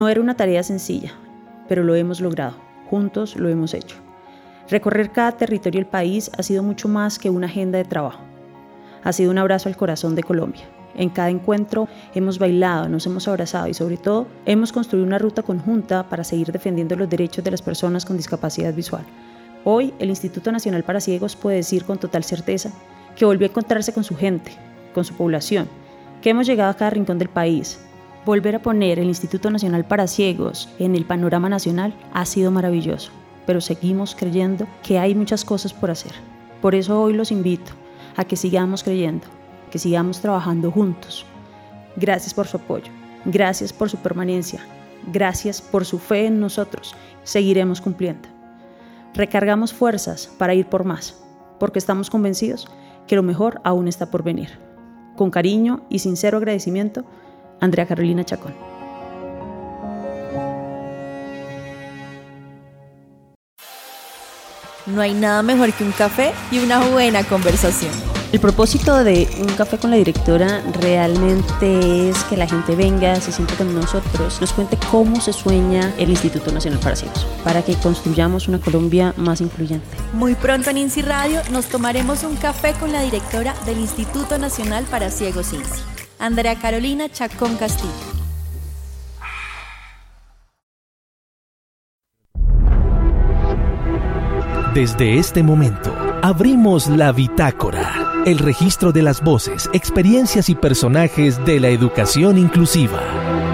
No era una tarea sencilla, pero lo hemos logrado. Juntos lo hemos hecho. Recorrer cada territorio del país ha sido mucho más que una agenda de trabajo. Ha sido un abrazo al corazón de Colombia. En cada encuentro hemos bailado, nos hemos abrazado y sobre todo hemos construido una ruta conjunta para seguir defendiendo los derechos de las personas con discapacidad visual. Hoy el Instituto Nacional para Ciegos puede decir con total certeza que volvió a encontrarse con su gente, con su población, que hemos llegado a cada rincón del país. Volver a poner el Instituto Nacional para Ciegos en el panorama nacional ha sido maravilloso, pero seguimos creyendo que hay muchas cosas por hacer. Por eso hoy los invito a que sigamos creyendo, que sigamos trabajando juntos. Gracias por su apoyo, gracias por su permanencia, gracias por su fe en nosotros. Seguiremos cumpliendo. Recargamos fuerzas para ir por más, porque estamos convencidos que lo mejor aún está por venir. Con cariño y sincero agradecimiento, Andrea Carolina Chacón. No hay nada mejor que un café y una buena conversación. El propósito de Un Café con la Directora realmente es que la gente venga, se siente con nosotros, nos cuente cómo se sueña el Instituto Nacional para Ciegos, para que construyamos una Colombia más incluyente. Muy pronto en INSI Radio nos tomaremos un café con la directora del Instituto Nacional para Ciegos INSI, Andrea Carolina Chacón Castillo. Desde este momento, abrimos la bitácora, el registro de las voces, experiencias y personajes de la educación inclusiva.